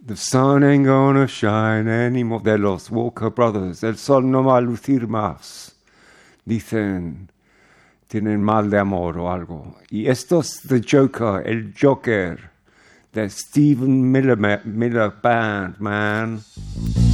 The sun ain't gonna shine anymore. De los Walker Brothers. El sol no va a lucir más. Dicen, tienen mal de amor o algo. Y esto es The Joker, el Joker, de Stephen Miller Band, man.